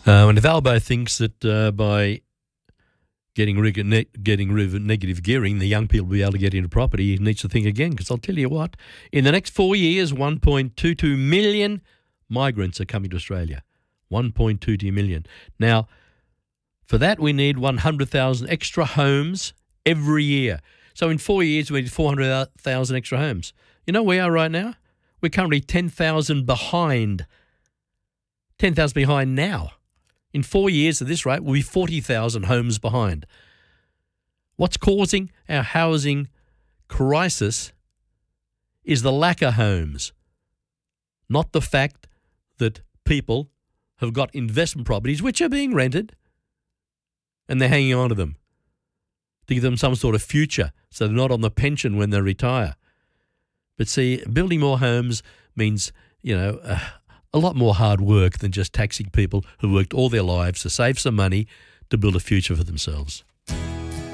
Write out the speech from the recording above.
And if Albo thinks that by getting rid of negative gearing, the young people will be able to get into property, he needs to think again, because I'll tell you what, in the next 4 years, 1.22 million migrants are coming to Australia. 1.22 million. Now, for that, we need 100,000 extra homes every year. So in 4 years, we need 400,000 extra homes. You know where we are right now? We're currently 10,000 behind. 10,000 behind now. In 4 years at this rate, we'll be 40,000 homes behind. What's causing our housing crisis is the lack of homes, not the fact that people have got investment properties which are being rented and they're hanging on to them to give them some sort of future so they're not on the pension when they retire. But see, building more homes means, a lot more hard work than just taxing people who worked all their lives to save some money to build a future for themselves.